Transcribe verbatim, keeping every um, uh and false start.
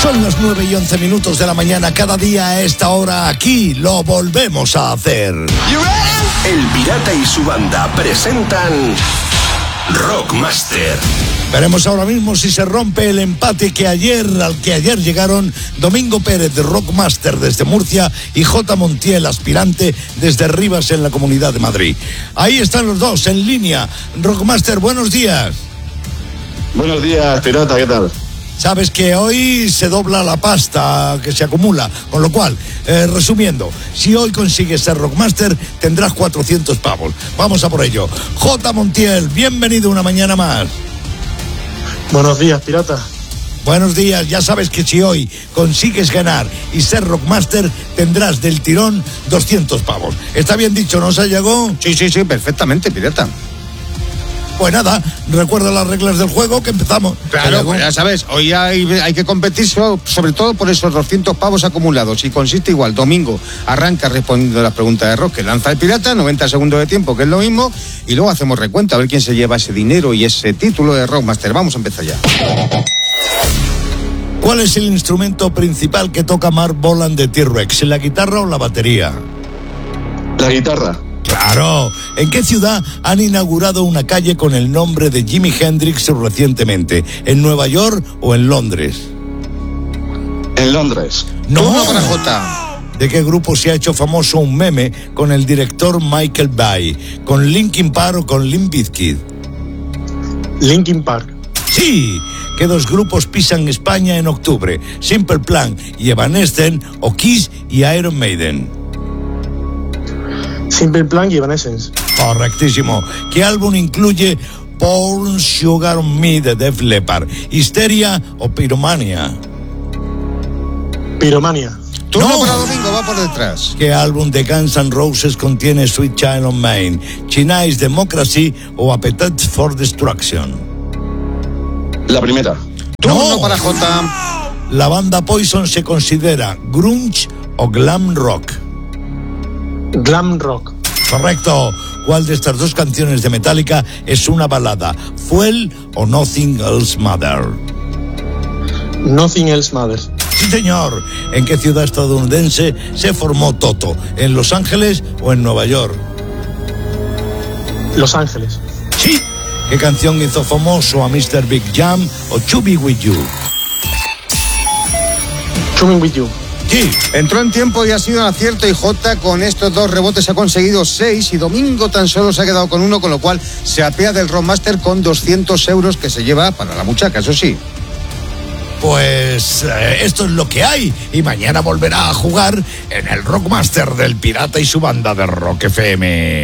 Son las nueve y once minutos de la mañana. Cada día a esta hora aquí lo volvemos a hacer. El Pirata y su banda presentan Rockmaster. Veremos ahora mismo si se rompe el empate que ayer, al que ayer llegaron Domingo Pérez de Rockmaster desde Murcia y J. Montiel, aspirante desde Rivas en la Comunidad de Madrid. Ahí están los dos en línea. Rockmaster, buenos días. Buenos días, Pirata, ¿qué tal? Sabes que hoy se dobla la pasta que se acumula, con lo cual, eh, resumiendo, si hoy consigues ser Rockmaster, tendrás cuatrocientos pavos. Vamos a por ello. J. Montiel, bienvenido una mañana más. Buenos días, Pirata. Buenos días, ya sabes que si hoy consigues ganar y ser Rockmaster, tendrás del tirón doscientos pavos. ¿Está bien dicho, no, Sayago? Sí, sí, sí, perfectamente, Pirata. Pues nada, recuerda las reglas del juego que empezamos. Claro, pues ya sabes, hoy hay, hay que competir sobre todo por esos doscientos pavos acumulados. Y consiste igual, domingo arranca respondiendo a las preguntas de rock que lanza el Pirata, noventa segundos de tiempo, que es lo mismo, y luego hacemos recuento a ver quién se lleva ese dinero y ese título de Rockmaster. Vamos a empezar ya. ¿Cuál es el instrumento principal que toca Mark Bolan de T-Rex? ¿La guitarra o la batería? La guitarra. Claro. ¿En qué ciudad han inaugurado una calle con el nombre de Jimi Hendrix recientemente? ¿En Nueva York o en Londres? En Londres. No. Uno para Jota. ¿De qué grupo se ha hecho famoso un meme con el director Michael Bay? ¿Con Linkin Park o con Limp Bizkit? Linkin Park. Sí. ¿Qué dos grupos pisan España en octubre? Simple Plan y Evanescence, o Kiss y Iron Maiden. Simple Plan y Evanescence. Correctísimo. ¿Qué álbum incluye Pour Sugar on Me de Def Leppard? ¿Histeria o Pyromania? Pyromania. Turno No. para Domingo, va por detrás. ¿Qué álbum de Guns N' Roses contiene Sweet Child of Mine? ¿Chinese Democracy o Appetite for Destruction? La primera. Turno No. para Jota. ¿La banda Poison se considera grunge o glam rock? Glam rock. Correcto. ¿Cuál de estas dos canciones de Metallica es una balada? ¿Fuel o Nothing Else Matters? Nothing Else Matters. Sí, señor. ¿En qué ciudad estadounidense se formó Toto? ¿En Los Ángeles o en Nueva York? Los Ángeles. Sí. ¿Qué canción hizo famoso a mister Big Jam o To Be With You? Coming With You. Sí. Entró en tiempo y ha sido un acierto, y Jota con estos dos rebotes ha conseguido seis y Domingo tan solo se ha quedado con uno, con lo cual se apea del Rockmaster con doscientos euros que se lleva para la muchaca, eso sí. Pues eh, esto es lo que hay, y mañana volverá a jugar en el Rockmaster del Pirata y su banda de Rock F M.